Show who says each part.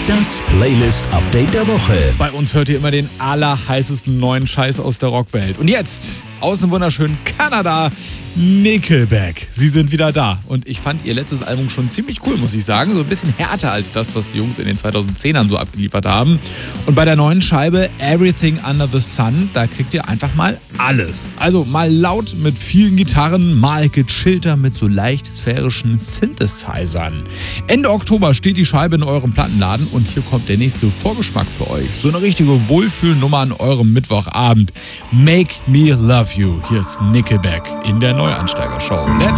Speaker 1: Das Playlist-Update der Woche.
Speaker 2: Bei uns hört ihr immer den allerheißesten neuen Scheiß aus der Rockwelt. Und jetzt, aus dem wunderschönen Kanada, Nickelback. Sie sind wieder da. Und ich fand ihr letztes Album schon ziemlich cool, muss ich sagen. So ein bisschen härter als das, was die Jungs in den 2010ern so abgeliefert haben. Und bei der neuen Scheibe Everything Under the Sun, da kriegt ihr einfach mal alles. Also mal laut mit vielen Gitarren, mal gechillter mit so leicht sphärischen Synthesizern. Ende Oktober steht die Scheibe in eurem Plattenladen und hier kommt der nächste Vorgeschmack für euch. So eine richtige Wohlfühlnummer an eurem Mittwochabend. Make Me Love You. Hier ist Nickelback in der Neuansteiger-Show. Let's